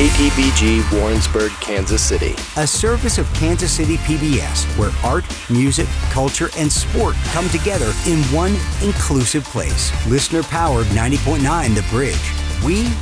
KTBG Warrensburg, Kansas City. A service of Kansas City PBS, where art, music, culture, and sport come together in one inclusive place. Listener-powered 90.9 The Bridge. We